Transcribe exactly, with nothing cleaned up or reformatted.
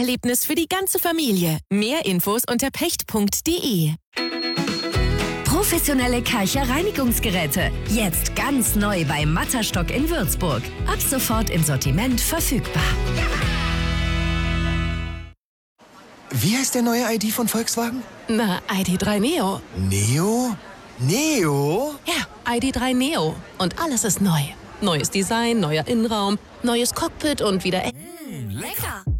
Erlebnis für die ganze Familie. Mehr Infos unter pecht punkt de. Professionelle Karcher Reinigungsgeräte. Jetzt ganz neu bei Matterstock in Würzburg. Ab sofort im Sortiment verfügbar. Wie heißt der neue I D von Volkswagen? Na, I D drei Neo. Neo? Neo? Ja, I D drei Neo. Und alles ist neu. Neues Design, neuer Innenraum, neues Cockpit und wieder... Mmh, lecker!